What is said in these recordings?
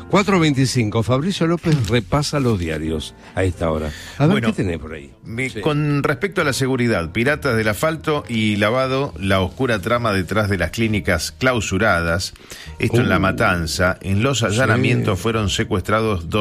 4:25, Fabricio López repasa los diarios a esta hora. A ver, ¿qué tenés por ahí? Sí. Con respecto a la seguridad, piratas del asfalto y lavado, la oscura trama detrás de las clínicas clausuradas, esto en La Matanza. En los allanamientos fueron secuestrados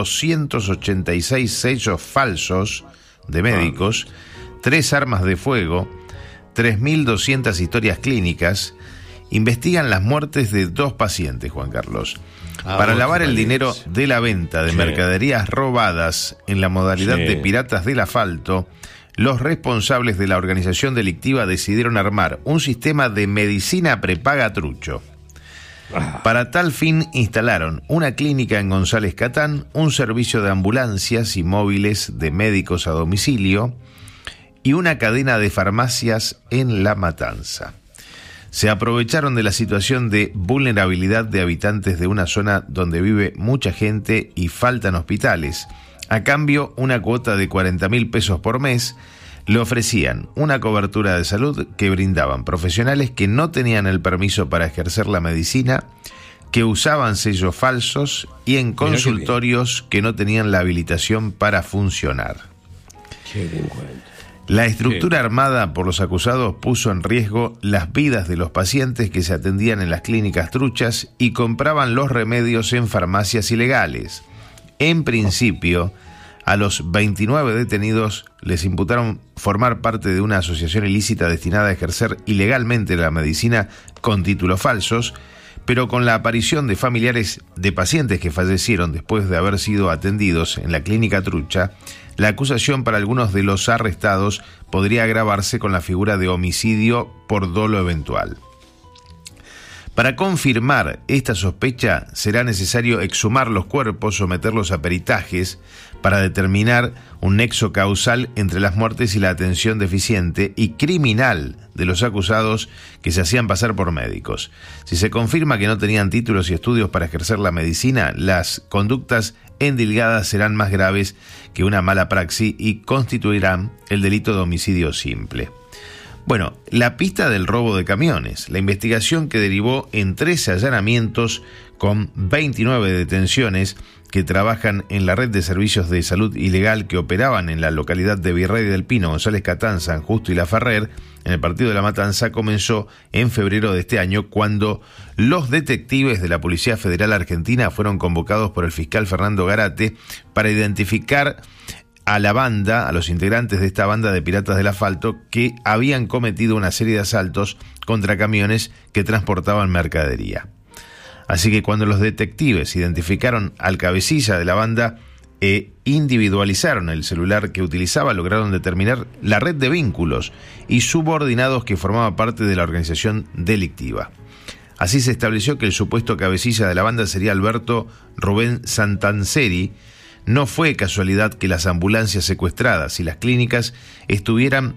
286 sellos falsos de médicos, 3 armas de fuego, 3.200 historias clínicas. Investigan las muertes de 2 pacientes, Juan Carlos. Para lavar el dinero de la venta de mercaderías robadas en la modalidad de piratas del asfalto, los responsables de la organización delictiva decidieron armar un sistema de medicina prepaga trucho. Para tal fin instalaron una clínica en González Catán, un servicio de ambulancias y móviles de médicos a domicilio y una cadena de farmacias en La Matanza. Se aprovecharon de la situación de vulnerabilidad de habitantes de una zona donde vive mucha gente y faltan hospitales. A cambio, una cuota de 40.000 pesos por mes le ofrecían una cobertura de salud que brindaban profesionales que no tenían el permiso para ejercer la medicina, que usaban sellos falsos y en consultorios que no tenían la habilitación para funcionar. Qué delincuente. La estructura armada por los acusados puso en riesgo las vidas de los pacientes que se atendían en las clínicas truchas y compraban los remedios en farmacias ilegales. En principio, a los 29 detenidos les imputaron formar parte de una asociación ilícita destinada a ejercer ilegalmente la medicina con títulos falsos, pero con la aparición de familiares de pacientes que fallecieron después de haber sido atendidos en la clínica trucha, la acusación para algunos de los arrestados podría agravarse con la figura de homicidio por dolo eventual. Para confirmar esta sospecha será necesario exhumar los cuerpos, someterlos a peritajes para determinar un nexo causal entre las muertes y la atención deficiente y criminal de los acusados que se hacían pasar por médicos. Si se confirma que no tenían títulos y estudios para ejercer la medicina, las conductas endilgadas serán más graves que una mala praxis y constituirán el delito de homicidio simple. Bueno, la pista del robo de camiones, la investigación que derivó en 13 allanamientos con 29 detenciones que trabajan en la red de servicios de salud ilegal que operaban en la localidad de Virrey del Pino, González Catán, San Justo y La Ferrer, en el partido de La Matanza, comenzó en febrero de este año cuando los detectives de la Policía Federal Argentina fueron convocados por el fiscal Fernando Garate para identificar a la banda, a los integrantes de esta banda de piratas del asfalto que habían cometido una serie de asaltos contra camiones que transportaban mercadería. Así que cuando los detectives identificaron al cabecilla de la banda e individualizaron el celular que utilizaba, lograron determinar la red de vínculos y subordinados que formaba parte de la organización delictiva. Así se estableció que el supuesto cabecilla de la banda sería Alberto Rubén Santanseri. No fue casualidad que las ambulancias secuestradas y las clínicas estuvieran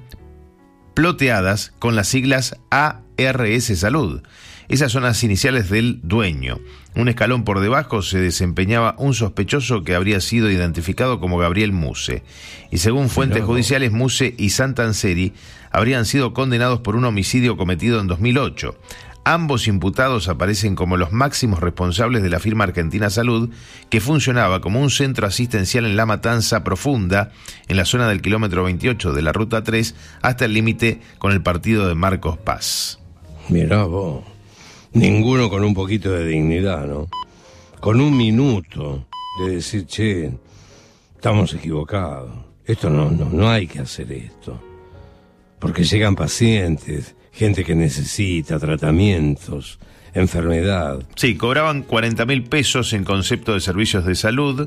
ploteadas con las siglas ARS Salud. Esas son las iniciales del dueño. Un escalón por debajo se desempeñaba un sospechoso que habría sido identificado como Gabriel Muse. Y según fuentes judiciales, Muse y Santanseri habrían sido condenados por un homicidio cometido en 2008. Ambos imputados aparecen como los máximos responsables de la firma Argentina Salud, que funcionaba como un centro asistencial en La Matanza Profunda, en la zona del kilómetro 28 de la Ruta 3, hasta el límite con el partido de Marcos Paz. Mirá vos, ninguno con un poquito de dignidad, ¿no? Con un minuto de decir, che, estamos equivocados, esto no hay que hacer esto, porque llegan pacientes, gente que necesita tratamientos, enfermedad. Sí, cobraban 40.000 pesos en concepto de servicios de salud,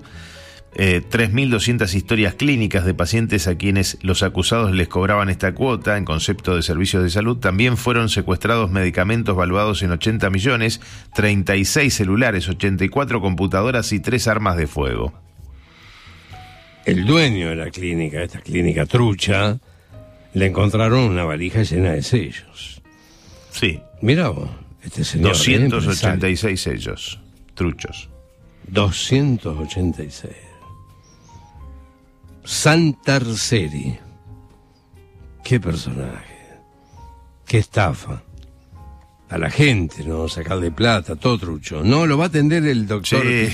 3.200 historias clínicas de pacientes a quienes los acusados les cobraban esta cuota en concepto de servicios de salud. También fueron secuestrados medicamentos valuados en 80 millones, 36 celulares, 84 computadoras y 3 armas de fuego. El dueño de la clínica, esta clínica trucha, le encontraron una valija llena de sellos. Sí. Mirá vos, este señor. 286 sellos truchos. 286. Santanseri. Qué personaje. Qué estafa. A la gente, ¿no? Sacarle plata, todo trucho. No, lo va a atender el doctor. Sí.